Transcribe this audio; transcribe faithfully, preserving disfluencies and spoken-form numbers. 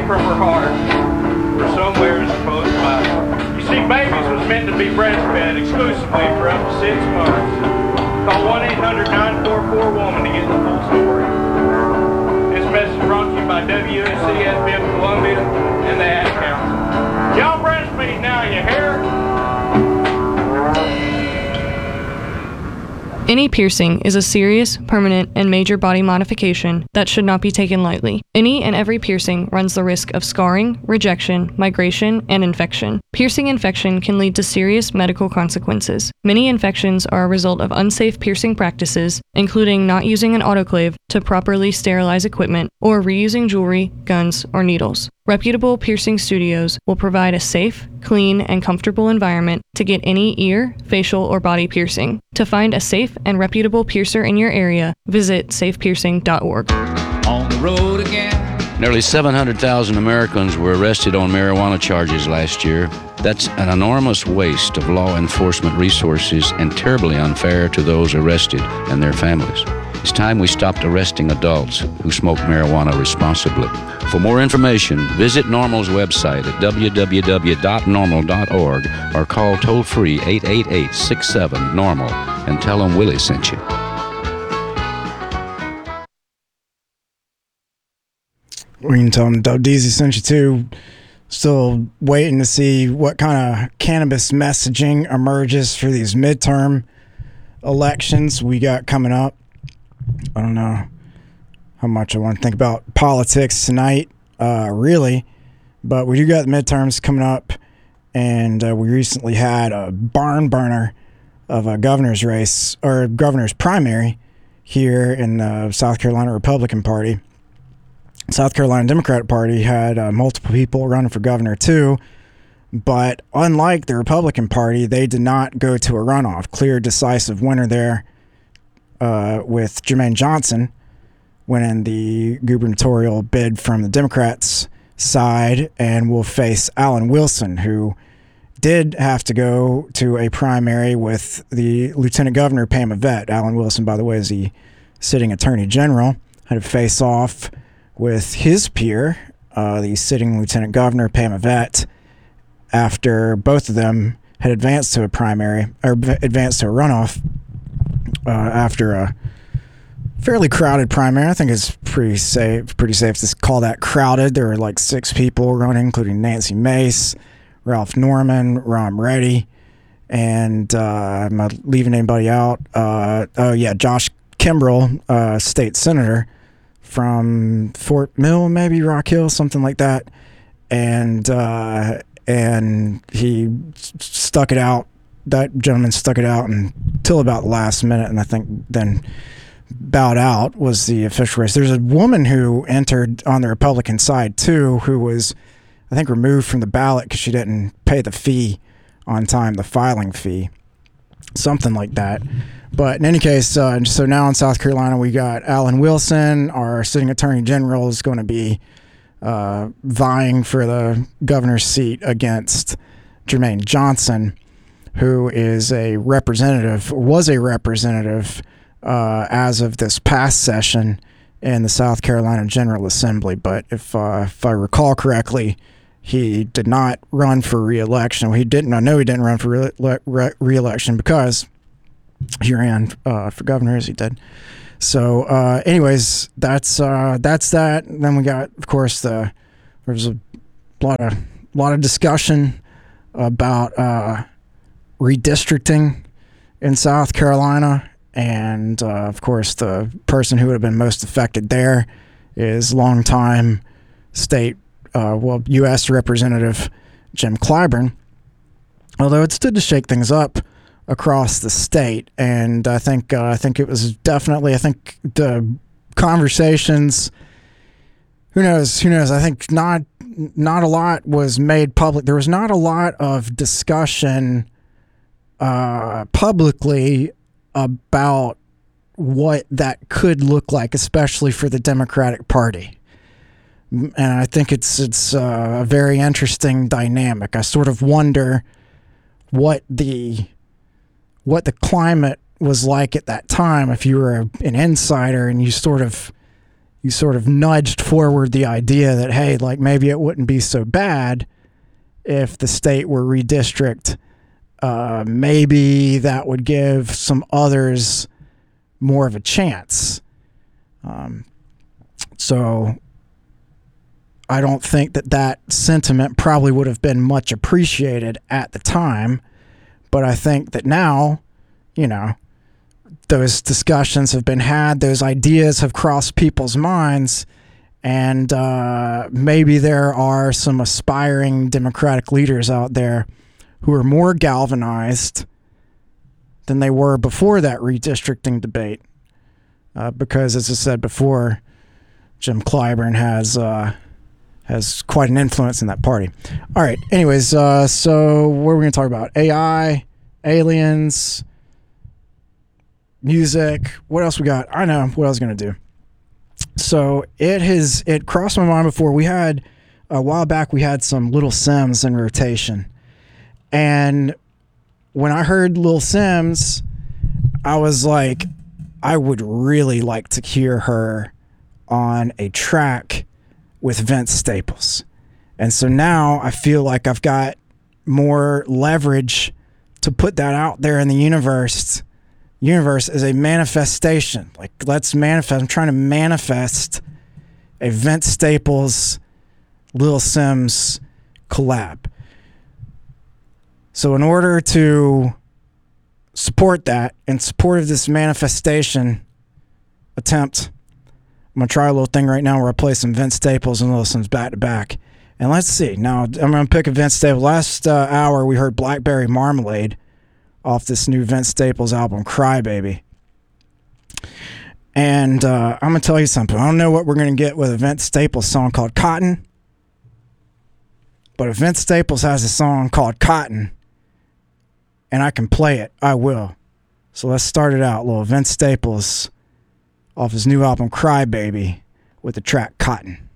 from her heart, or somewhere is supposed to lie. You see, babies was meant to be breastfed exclusively for up to six months. Call one eight hundred nine four four woman to get the full story. This message brought to you by W S C S B F Columbia and the Ad Council. Y'all breastfeed now, you hear? Any piercing is a serious, permanent, and major body modification that should not be taken lightly. Any and every piercing runs the risk of scarring, rejection, migration, and infection. Piercing infection can lead to serious medical consequences. Many infections are a result of unsafe piercing practices, including not using an autoclave to properly sterilize equipment or reusing jewelry, guns, or needles. Reputable piercing studios will provide a safe, clean, and comfortable environment to get any ear, facial, or body piercing. To find a safe and reputable piercer in your area, visit safe piercing dot org. On the road again. Nearly seven hundred thousand Americans were arrested on marijuana charges last year. That's an enormous waste of law enforcement resources and terribly unfair to those arrested and their families. It's time we stopped arresting adults who smoke marijuana responsibly. For more information, visit NORML's website at w w w dot normal dot org or call toll-free eight eight eight, six seven, normal and tell them Willie sent you. We can tell them Doug Deasy sent you too. Still waiting to see what kind of cannabis messaging emerges for these midterm elections we got coming up. I don't know how much I want to think about politics tonight, uh, really, but we do got the midterms coming up, and uh, we recently had a barn burner of a governor's race, or governor's primary here in the South Carolina Republican Party. South Carolina Democratic Party had uh, multiple people running for governor too, but unlike the Republican Party, they did not go to a runoff. Clear, decisive winner there uh, with Jermaine Johnson winning the gubernatorial bid from the Democrats' side, and will face Alan Wilson, who did have to go to a primary with the Lieutenant Governor, Pam Yvette. Alan Wilson, by the way, is the sitting Attorney General, had to face off with his peer, uh, the sitting Lieutenant Governor, Pam Yvette, after both of them had advanced to a primary, or advanced to a runoff uh, after a fairly crowded primary. I think it's pretty safe, pretty safe to call that crowded. There were like six people running, including Nancy Mace, Ralph Norman, Ron Reddy, and uh, am I leaving anybody out? Uh, oh, yeah, Josh Kimbrell, uh, state senator from Fort Mill, maybe Rock Hill, something like that. And uh, and he stuck it out. That gentleman stuck it out until about the last minute, and I think then bowed out was the official race. There's a woman who entered on the Republican side, too, who was, I think, removed from the ballot because she didn't pay the fee on time, the filing fee, something like that. But in any case, uh, so now in South Carolina, we got Alan Wilson, our sitting attorney general, is going to be uh, vying for the governor's seat against Jermaine Johnson, who is a representative, was a representative uh, as of this past session in the South Carolina General Assembly. But if uh, if I recall correctly, he did not run for re-election. He didn't. I know he didn't run for re- re- re-election because he ran uh, for governor, as he did. So, uh, anyways, that's uh, that's that. And then we got, of course, the there was a lot of lot of discussion about uh, redistricting in South Carolina, and uh, of course, the person who would have been most affected there is longtime state, uh, well, U S Representative Jim Clyburn. Although it stood to shake things up across the state, and I think uh, I think it was definitely I think the conversations. Who knows? Who knows? I think not not a lot was made public. There was not a lot of discussion uh, publicly about what that could look like, especially for the Democratic Party. And I think it's it's uh, a very interesting dynamic. I sort of wonder what the what the climate was like at that time, if you were an insider and you sort of, you sort of nudged forward the idea that, hey, like maybe it wouldn't be so bad if the state were redistrict. Uh, maybe that would give some others more of a chance. Um, so I don't think that that sentiment probably would have been much appreciated at the time. But I think that now, you know, those discussions have been had, those ideas have crossed people's minds, and uh, maybe there are some aspiring Democratic leaders out there who are more galvanized than they were before that redistricting debate. Uh, because, as I said before, Jim Clyburn has uh, has quite an influence in that party. All right. Anyways, uh, so what are we going to talk about? A I, aliens, music. What else we got? I know what I was going to do. So it has it crossed my mind before. We had a while back. We had some Little Sims in rotation, and when I heard Little Sims, I was like, I would really like to hear her on a track with Vince Staples. And so now I feel like I've got more leverage to put that out there in the universe. Universe as a manifestation. Like, let's manifest. I'm trying to manifest a Vince Staples, Little Sims collab. So in order to support that, in support of this manifestation attempt, I'm going to try a little thing right now where I play some Vince Staples and Little Sims back to back. And let's see. Now, I'm going to pick a Vince Staples. Last uh, hour, we heard Blackberry Marmalade off this new Vince Staples album, Cry Baby. And uh, I'm going to tell you something. I don't know what we're going to get with a Vince Staples song called Cotton. But if Vince Staples has a song called Cotton, and I can play it, I will. So let's start it out. Little Vince Staples off his new album, Cry Baby, with the track Cotton.